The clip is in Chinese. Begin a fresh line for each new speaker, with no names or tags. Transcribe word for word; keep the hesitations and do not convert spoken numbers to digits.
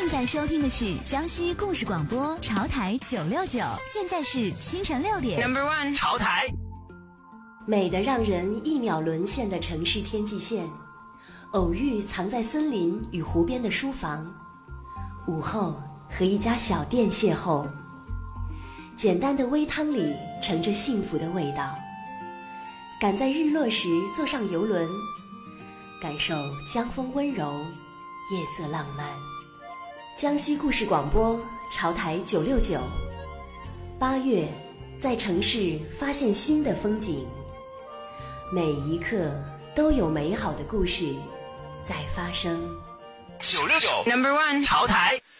正在收听的是江西故事广播潮台九六九，现在是清晨六点。
Number one， 潮台。
美得让人一秒沦陷的城市天际线，偶遇藏在森林与湖边的书房，午后和一家小店邂逅，简单的微汤里盛着幸福的味道。赶在日落时坐上游轮，感受江风温柔，夜色浪漫。江西故事广播潮台九六九，八月在城市发现新的风景，每一刻都有美好的故事在发生。
九六九 Number one， 潮台。